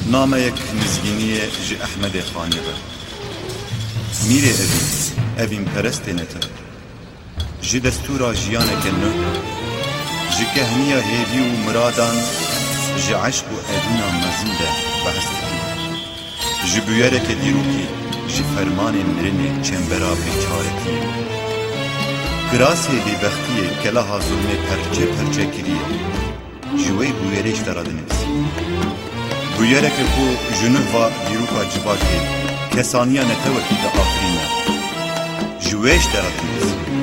نامەیەک نزگینیە ji Ehmedê Xanê ve. Mîrê evîn perestê netin. Ji destûra jiyaneke nû, ji kehniya hêvî û miradan, ji eşq û evîna mezin de behs dikin. Ji bûyereke dîrokî, ji fermanê mirinê çembera bêçaretiyê. Kirasê bêbextiyê keleha zulmê perçe perçe kiriye. Ji wê bûyerê ji te re dinivîsî. Bûyereke ku ji nûva dîroka civakê kesaniya netewekî de afirîne. Ji wê ji te re dinivîsî.